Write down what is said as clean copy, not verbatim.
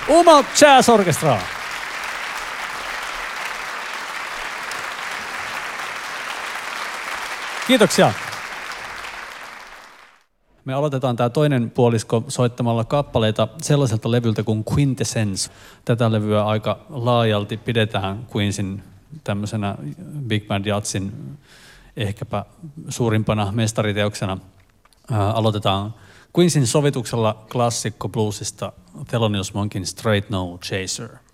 Uma Jazz Orchestra. Kiitoksia. Me aloitetaan tämä toinen puolisko soittamalla kappaleita sellaiselta levyltä kuin Quintessence. Tätä levyä aika laajalti pidetään Queensin tämmöisenä Big Band Jazzin ehkäpä suurimpana mestariteoksena. Aloitetaan Queensin sovituksella klassikko bluesista Thelonious Monkin Straight No Chaser.